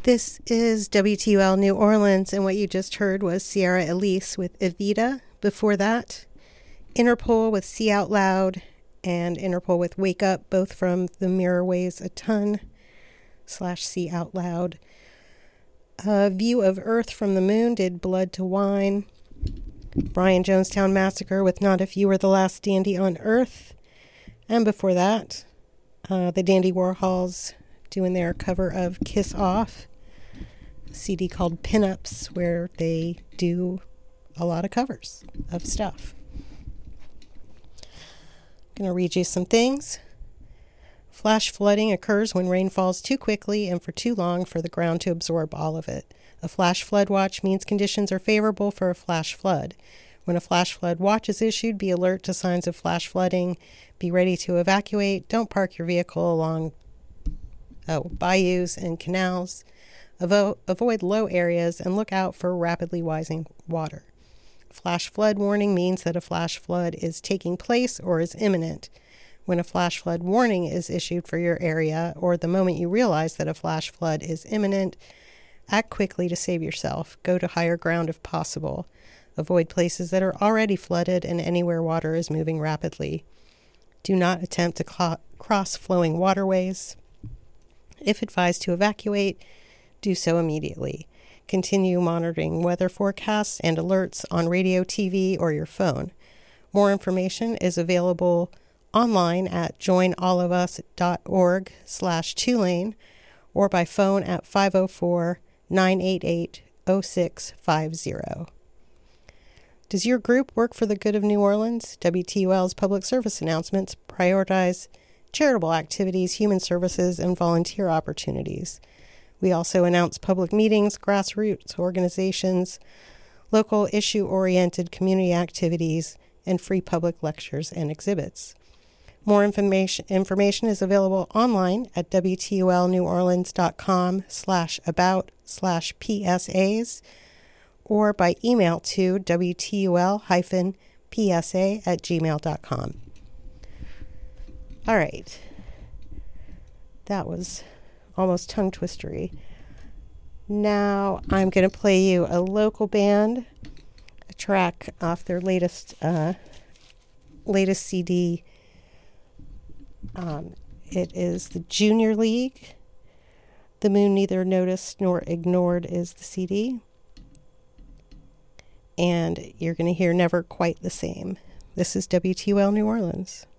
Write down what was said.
This is WTUL New Orleans, and what you just heard was Sierra Elise with Evita. Before that, Interpol with See Out Loud and Interpol with Wake Up, both from The Mirror Weighs a Ton /See Out Loud. View of Earth from the Moon did Blood to Wine. Brian Jonestown Massacre with Not If You Were the Last Dandy on Earth. And before that, the Dandy Warhols doing their cover of Kiss Off, a CD called Pinups, where they do a lot of covers of stuff. I'm going to read you some things. Flash flooding occurs when rain falls too quickly and for too long for the ground to absorb all of it. A flash flood watch means conditions are favorable for a flash flood. When a flash flood watch is issued, be alert to signs of flash flooding. Be ready to evacuate. Don't park your vehicle along bayous and canals. Avoid low areas and look out for rapidly rising water. Flash flood warning means that a flash flood is taking place or is imminent. When a flash flood warning is issued for your area, or the moment you realize that a flash flood is imminent, act quickly to save yourself. Go to higher ground if possible. Avoid places that are already flooded and anywhere water is moving rapidly. Do not attempt to cross flowing waterways. If advised to evacuate, do so immediately. Continue monitoring weather forecasts and alerts on radio, TV, or your phone. More information is available online at joinallofus.org/Tulane or by phone at 504-988-0650. Does your group work for the good of New Orleans? WTUL's public service announcements prioritize charitable activities, human services, and volunteer opportunities. We also announce public meetings, grassroots organizations, local issue-oriented community activities, and free public lectures and exhibits. More information is available online at WTULNewOrleans.com/about/PSAs or by email to WTUL-PSA@gmail.com. All right. That was almost tongue twistery. Now I'm going to play you a local band, a track off their latest CD. It is the Junior League. The Moon Neither Noticed Nor Ignored is the CD. And you're going to hear Never Quite the Same. This is WTUL New Orleans.